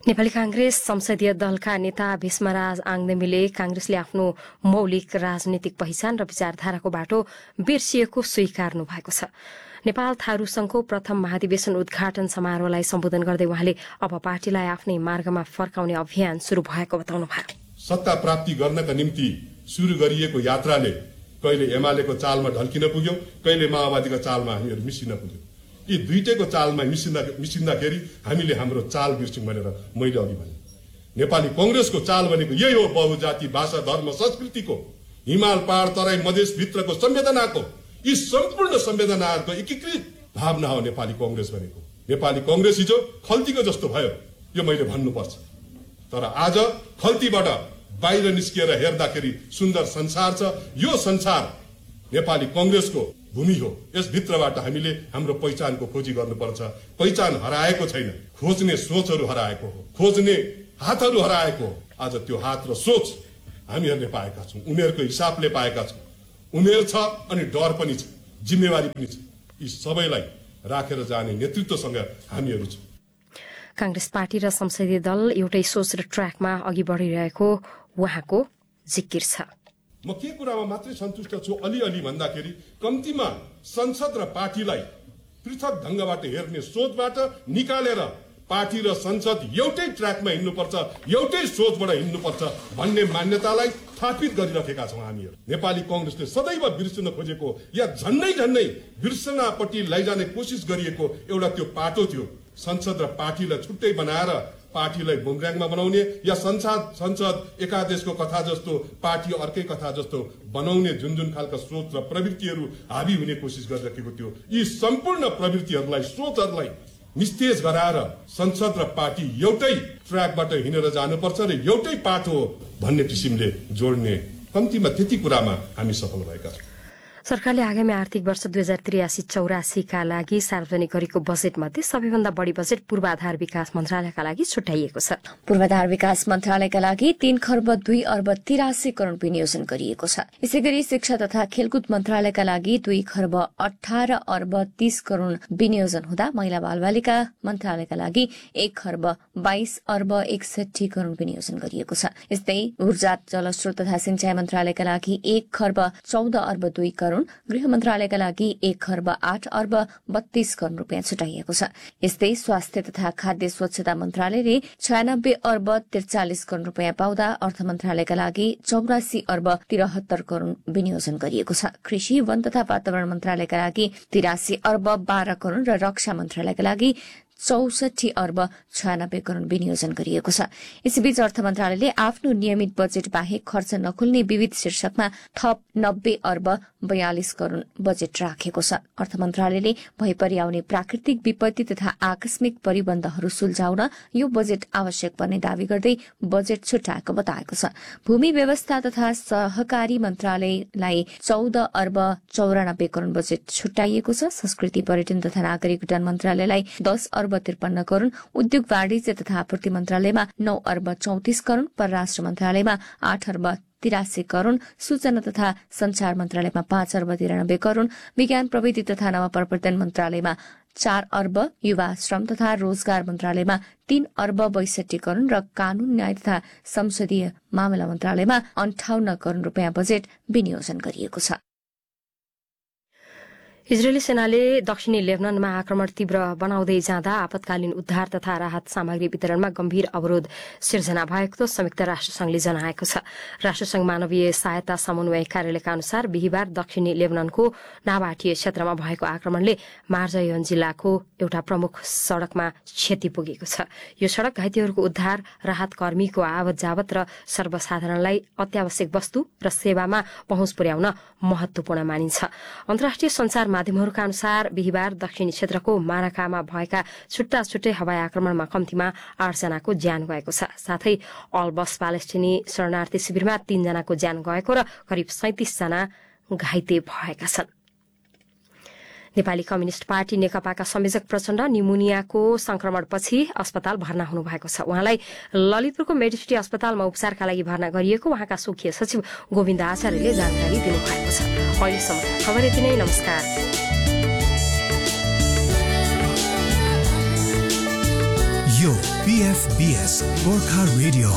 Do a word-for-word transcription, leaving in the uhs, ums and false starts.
नेपाली कांग्रेस संसदीय दलका नेता भीष्मराज आङदेमीले कांग्रेसले आफ्नो मौलिक राजनीतिक पहिचान र विचारधाराको बाटो बिर्सिएको स्वीकार्नु भएको छ। नेपाल थारू संघको प्रथम महाधिवेशन उद्घाटन समारोहलाई सम्बोधन गर्दै उहाँले अब पार्टीलाई आफ्नै मार्गमा फर्काउने अभियान शुरू भएको बताउनु भयो। सत्ता प्राप्ति गर्नका निम्ति शुरू गरिएको यात्राले कहिले एमालेको चालमा ढल्किन पुग्यो, कहिले माओवादीको चालमा हामीहरू मिसिन पुग्यो। यी दुईटैको चालमा मिसिँदा मिसिँदाखेरि हामीले हाम्रो चाल बिर्स्यौं भनेर मैले अघि भने। नेपाली कांग्रेसको चाल भनेको यही हो, बहुजाति भाषा धर्म संस्कृतिको, हिमाल पहाड तराई मधेस भित्रको संवेदनाको, यी सम्पूर्ण संवेदनाहरूको एकीकृत भावना हो नेपाली कांग्रेस भनेको। नेपाली कांग्रेस हिजो खल्तीको जस्तो भयो, यो मैले भन्नुपर्छ। तर आज खल्तीबाट बाहिर निस्किएर हेर्दाखेरि सुन्दर संसार छ। यो संसार नेपाली कांग्रेसको भूमि हो। यस भित्रबाट हामीले हाम्रो पहिचानको खोजी गर्नुपर्छ। पहिचान हराएको छैन, खोज्ने सोचहरू हराएको हो, खोज्ने हातहरू हराएको हो। आज त्यो हात र सोच हामीहरूले पाएका छौं, उमेरको हिसाबले पाएका छौं। उमेर छ अनि डर पनि छ, जिम्मेवारी पनि छ। यी सबैलाई राखेर जाने नेतृत्वसँग हामीहरू छौं। कांग्रेस पार्टी र संसदीय दल एउटै सोच र ट्र्याकमा अघि बढ़िरहेको उहाँको जिकिर छ। म के कुरामा मात्रै सन्तुष्ट छु अलिअलि भन्दाखेरि कम्तीमा संसद र पार्टीलाई पृथक ढंगबाट हेर्ने सोचबाट निकालेर पार्टी र संसद एउटै ट्र्याकमा हिँड्नुपर्छ, एउटै सोचबाट हिँड्नुपर्छ भन्ने मान्यतालाई स्थापित गरिराखेका छौं हामीहरू। नेपाली कांग्रेसले सदैव बिर्सन खोजेको या झन्नै झन्नै बिर्सनापट्टि लैजाने कोसिस गरिएको एउटा त्यो पाटो थियो। संसद र पार्टीलाई छुट्टै बनाएर पार्टीलाई बुमर्याङमा बनाउने या संसद संसद एकादेशको कथा जस्तो पार्टी अर्कै कथा जस्तो बनाउने जुन जुन खालका सोच र प्रवृत्तिहरू हावी हुने कोसिस गरिरहेको थियो, यी सम्पूर्ण प्रवृत्तिहरूलाई सोचहरूलाई निस्तेज गराएर संसद र पार्टी एउटै ट्र्याकबाट हिँडेर जानुपर्छ र एउटै पाटो हो भन्ने किसिमले जोड्ने कम्तीमा त्यति कुरामा हामी सफल भएका छौं। सरकारले आगामी आर्थिक वर्ष दुई हजार त्रियासी चौरासीका लागि सार्वजनिक गरेको बजेट मध्ये सबैभन्दा बढ़ी बजेट पूर्वाधार विकास मन्त्रालयका लागि छुट्याइएको छ। पूर्वाधार विकास मन्त्रालयका लागि तीन खर्ब दुई अर्ब तिरासी करोड़ विनियोजन गरिएको छ। यसै गरी शिक्षा तथा खेलकुद मन्त्रालयका लागि दुई खर्ब अठार अर्ब तीस करोड़ विनियोजन हुँदा महिला बालबालिका मन्त्रालयका लागि एक खर्ब बाइस अर्ब एकसठी करोड़ विनियोजन गरिएको छ। यस्तै ऊर्जा जलस्रोत तथा सिंचाई मन्त्रालयका लागि एक खर्ब चौध अर्ब दुई करोड़, गृह मन्त्रालयका लागि एक खर्ब आठ अर्ब बत्तीस करोड़ रूपियाँ छुट्याइएको छ। यस्तै स्वास्थ्य तथा खाद्य स्वच्छता मन्त्रालयले छयानब्बे अर्ब त्रिचालिस करोड़ रूपियाँ पाउँदा अर्थ मन्त्रालयका लागि चौरासी अर्ब तिरहत्तर करोड़ विनियोजन गरिएको छ। कृषि वन तथा वातावरण मन्त्रालयका लागि तिरासी अर्ब बाह्र करोड़ र रक्षा मन्त्रालयका लागि चौसठी अर्ब छयानब्बे करोड़ विनियोजन गरिएको छ। यसैबीच अर्थ मन्त्रालयले आफ्नो नियमित बजेट बाहेक खर्च नखुल्ने विविध शीर्षकमा थप नब्बे अर्ब बयालिस करोड़ बजेट राखेको छ। अर्थ मन्त्रालयले भइपरि आउने प्राकृतिक विपत्ति तथा आकस्मिक परिबन्धहरू सुल्झाउन यो बजेट आवश्यक पर्ने दावी गर्दै बजेट छुट्याएको बताएको छ। भूमि व्यवस्था तथा सहकारी मन्त्रालयलाई चौध अर्ब चौरानब्बे करोड़ बजेट छुट्याइएको छ। संस्कृति पर्यटन तथा नागरिक उड्डयन मन्त्रालयलाई दस अर्ब त्रिपन्न करोड़, उद्योग वाणिज्य तथा आपूर्ति मन्त्रालयमा नौ अर्ब चौतिस करोड़, परराष्ट्र मन्त्रालयमा आठ अर्ब तिरासी करोड़, सूचना तथा संचार मन्त्रालयमा पाँच अर्ब तिरानब्बे करोड़, विज्ञान प्रविधि तथा नवप्रवर्तन मन्त्रालयमा चार अर्ब, युवा श्रम तथा रोजगार मन्त्रालयमा तीन अर्ब बैसठी करोड़ र कानून न्याय तथा संसदीय मामला मन्त्रालयमा अन्ठाउन्न करोड़ रूपियाँ बजेट विनियोजन गरिएको छ। इजरायली सेनाले दक्षिणी लेबननमा आक्रमण तीव्र बनाउँदै जाँदा आपतकालीन उद्धार तथा राहत सामग्री वितरणमा गम्भीर अवरोध सिर्जना भएको संयुक्त राष्ट्रसंघले जनाएको छ। राष्ट्रसंघ मानवीय सहायता समन्वय कार्यालयका अनुसार बिहिबार दक्षिणी लेबननको नाबाटीय क्षेत्रमा भएको आक्रमणले मार्जायोन जिल्लाको एउटा प्रमुख सड़कमा क्षति पुगेको छ। यो सड़क घाइतेहरूको उद्धार, राहत कर्मीको आवत जावत र सर्वसाधारणलाई अत्यावश्यक वस्तु र सेवामा पहुँच पुर्याउन महत्वपूर्ण मानिन्छ। अन्तर्राष्ट्रिय संचार माध्यमहरूका अनुसार बिहिबार दक्षिणी क्षेत्रको माराकामा भएका छुट्टा छुट्टै हवाई आक्रमणमा कम्तीमा आठ जनाको ज्यान गएको छ। साथै अलबस पालेस्टिनी शरणार्थी शिविरमा तीन जनाको ज्यान गएको र करिब सैंतिस जना घाइते भएका छन्। नेपाली कम्युनिष्ट पार्टी नेकपाका संयोजक प्रचण्ड निमोनियाको संक्रमणपछि अस्पताल भर्ना हुनुभएको छ। उहाँलाई ललितपुरको मेडिसिटी अस्पतालमा उपचारका लागि भर्ना गरिएको उहाँका सुखीय सचिव गोविन्द आचार्यले जानकारी दिनुभएको छ। अहिलेसम्म खबर यति नै। नमस्कार। यो पीएफबीएस गोर्खा रेडियो